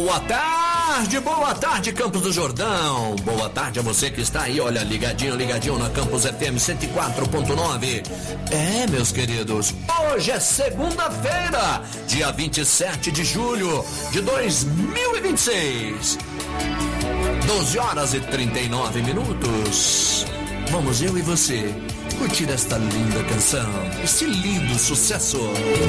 Boa tarde, Campos do Jordão. Boa tarde a você que está aí, olha, ligadinho na Campos FM 104.9. Meus queridos, hoje é segunda-feira, dia 27 de julho de 2026. 12 horas e 39 minutos. Vamos eu e você curtir esta linda canção, este lindo sucesso.